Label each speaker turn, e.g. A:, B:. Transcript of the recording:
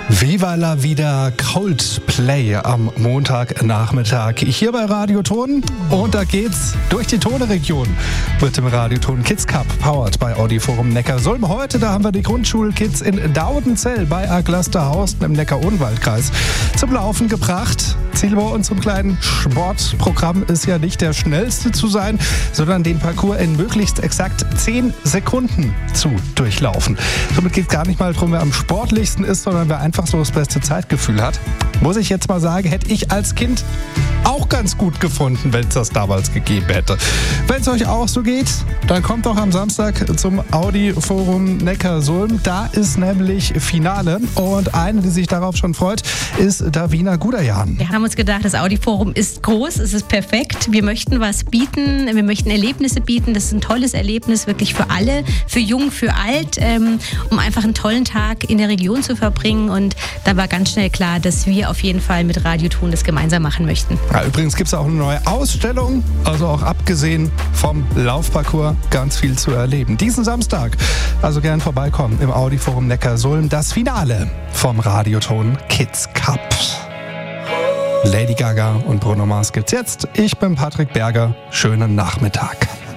A: Viva la Vida Coldplay am Montagnachmittag hier bei Radioton. Und da geht's durch die Tone-Region mit dem Radioton Kids Cup, powered bei Audiforum Neckarsulm. Heute, da haben wir die Grundschulkids in Daudenzell bei Aglasterhausen im Neckar-Odenwald-Kreis zum Laufen gebracht. Ziel bei unserem kleinen Sportprogramm ist ja nicht der Schnellste zu sein, sondern den Parcours in möglichst exakt 10 Sekunden zu durchlaufen. Somit geht es gar nicht mal darum, wer am sportlichsten ist, sondern wer einfach so das beste Zeitgefühl hat. Muss ich jetzt mal sagen, hätte ich als Kind auch ganz gut gefunden, wenn es das damals gegeben hätte. Wenn es euch auch so geht, dann kommt doch am Samstag zum Audiforum Neckarsulm. Da ist nämlich Finale und eine, die sich darauf schon freut, ist Davina Guderjan.
B: Wir haben uns gedacht, das Audiforum ist groß, es ist perfekt. Wir möchten was bieten, wir möchten Erlebnisse bieten. Das ist ein tolles Erlebnis, wirklich für alle, für jung, für alt, um einfach einen tollen Tag in der Region zu verbringen. Und da war ganz schnell klar, dass wir auf jeden Fall mit Radioton das gemeinsam machen möchten.
A: Ja, übrigens gibt es auch eine neue Ausstellung, also auch abgesehen vom Laufparcours ganz viel zu erleben. Diesen Samstag, also gern vorbeikommen im Audiforum Neckarsulm, das Finale vom Radioton Kids Cup. Lady Gaga und Bruno Mars gibt's jetzt. Ich bin Patrick Berger. Schönen Nachmittag.